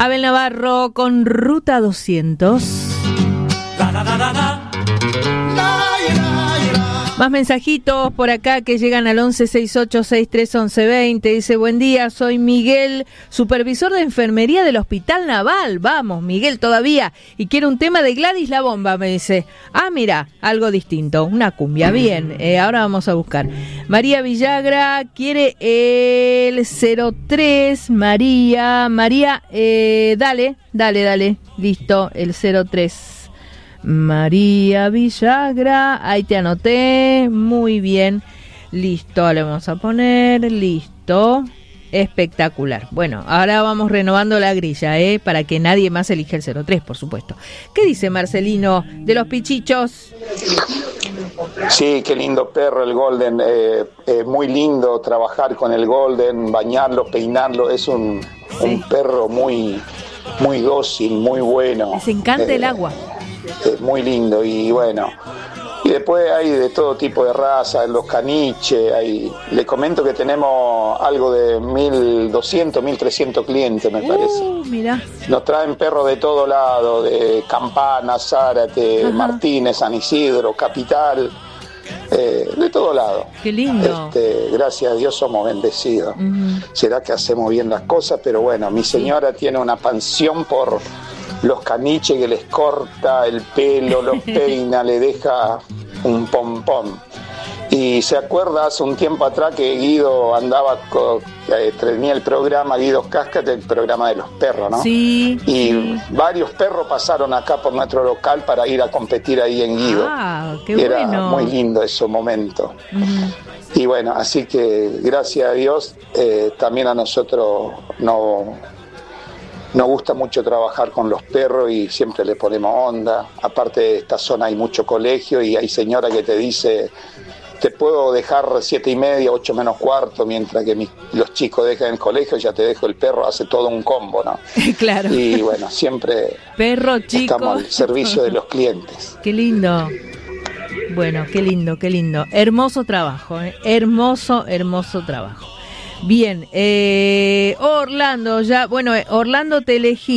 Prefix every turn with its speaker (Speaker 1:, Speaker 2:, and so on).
Speaker 1: Abel Navarro con Ruta 200. Más mensajitos por acá que llegan al 1168631120. Dice: buen día, soy Miguel, supervisor de enfermería del Hospital Naval. Vamos, Miguel, todavía. Y quiero un tema de Gladys La Bomba, me dice. Ah, mira, algo distinto, una cumbia. Bien, ahora vamos a buscar. María Villagra quiere el 03. María, dale. Listo, el 03. María Villagra, ahí te anoté, muy bien, listo, le vamos a poner, listo, espectacular. Bueno, ahora vamos renovando la grilla, para que nadie más elija el 03, por supuesto. ¿Qué dice Marcelino de los pichichos?
Speaker 2: Sí, qué lindo perro el Golden, muy lindo trabajar con el Golden, bañarlo, peinarlo, es un perro muy dócil, muy bueno.
Speaker 1: Les encanta el agua.
Speaker 2: Muy lindo y bueno, y después hay de todo tipo de razas, los caniches, le comento que tenemos algo de 1.200, 1.300 clientes, me parece.
Speaker 1: Mira.
Speaker 2: Nos traen perros de todo lado, de Campana, Zárate, Martínez, San Isidro, Capital, de todo lado.
Speaker 1: Qué lindo.
Speaker 2: Gracias a Dios somos bendecidos. Será que hacemos bien las cosas, pero bueno, mi señora tiene una pasión por los caniches, que les corta el pelo, los peina, le deja un pompón. Y se acuerda hace un tiempo atrás que Guido tenía el programa Guido Cascate, el programa de los perros, ¿no?
Speaker 1: Sí.
Speaker 2: Y varios perros pasaron acá por nuestro local para ir a competir ahí en Guido.
Speaker 1: Ah, qué
Speaker 2: Era
Speaker 1: bueno.
Speaker 2: muy lindo ese momento. Y bueno, así que gracias a Dios, también a nosotros nos gusta mucho trabajar con los perros y siempre le ponemos onda. Aparte de esta zona hay mucho colegio y hay señora que te dice: te puedo dejar 7:30, 8 menos cuarto, mientras que los chicos dejan el colegio, ya te dejo el perro, hace todo un combo, ¿no?
Speaker 1: Claro.
Speaker 2: Y bueno, siempre
Speaker 1: perro, chico,
Speaker 2: estamos al servicio de los clientes.
Speaker 1: Qué lindo. Bueno, qué lindo. Hermoso trabajo, hermoso trabajo. Bien, Orlando, Orlando te elegí.